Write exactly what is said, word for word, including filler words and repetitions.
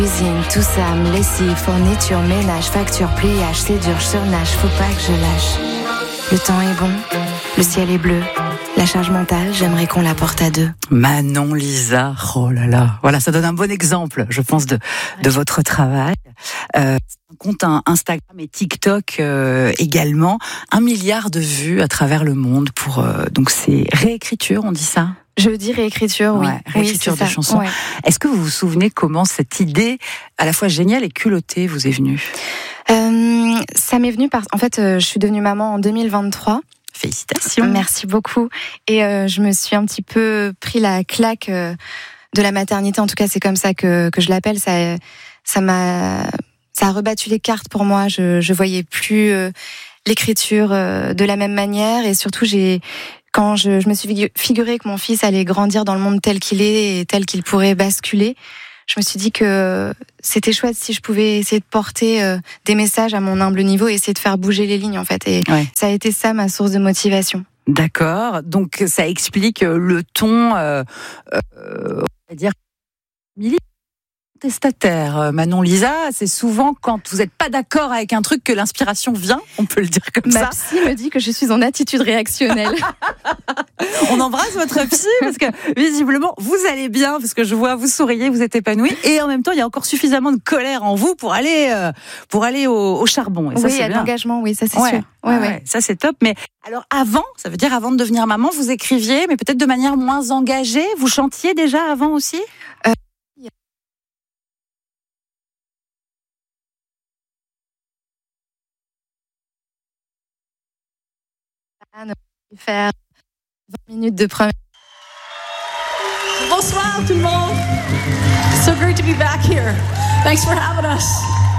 Cuisine, tout ça, me lessive, fourniture, ménage, facture, pliage, c'est dur, je surnage, faut pas que je lâche. Le temps est bon, le ciel est bleu. La charge mentale, j'aimerais qu'on la porte à deux. Manon Lisa, oh là là, voilà, ça donne un bon exemple, je pense, de, de votre travail. Euh, un compte Instagram et TikTok euh, également, un milliard de vues à travers le monde pour euh, donc c'est réécriture, on dit ça. Je dis réécriture, oui. Ouais, réécriture oui, de ça. chansons. Ouais. Est-ce que vous vous souvenez comment cette idée, à la fois géniale et culottée, vous est venue? euh, Ça m'est venu parce en fait, euh, je suis devenue maman en deux mille vingt-trois. Félicitations. Merci beaucoup. Et euh, je me suis un petit peu pris la claque euh, de la maternité. En tout cas, c'est comme ça que que je l'appelle. Ça, ça m'a, ça a rebattu les cartes pour moi. Je je voyais plus euh, l'écriture euh, de la même manière. Et surtout, j'ai quand je, je me suis figuré que mon fils allait grandir dans le monde tel qu'il est et tel qu'il pourrait basculer, je me suis dit que c'était chouette si je pouvais essayer de porter euh, des messages à mon humble niveau et essayer de faire bouger les lignes, en fait. Et ouais. Ça a été ça, ma source de motivation. D'accord. Donc, ça explique le ton, euh, euh, on va dire, testataire. Manon Lisa, c'est souvent quand vous n'êtes pas d'accord avec un truc que l'inspiration vient, on peut le dire comme Ma ça. psy me dit que je suis en attitude réactionnelle. On embrasse votre psy parce que visiblement vous allez bien, parce que je vois vous souriez, vous êtes épanouie, et en même temps il y a encore suffisamment de colère en vous pour aller euh, pour aller au, au charbon. Et ça, oui, il y a de l'engagement, oui, ça c'est ouais, sûr. Ouais, ouais, ouais. ouais, ça c'est top. Mais alors avant, ça veut dire avant de devenir maman, vous écriviez, mais peut-être de manière moins engagée. Vous chantiez déjà avant aussi? euh, Faire vingt minutes de première. Bonsoir tout le monde. So great to be back here. Thanks for having us.